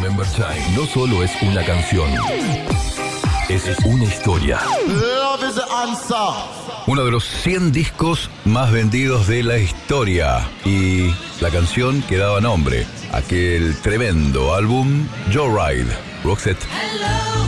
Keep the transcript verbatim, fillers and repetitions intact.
Remember Time no solo es una canción, es una historia. Love is the answer. Uno de los cien discos más vendidos de la historia y la canción que daba nombre a aquel tremendo álbum, Joyride, Roxette. Hello.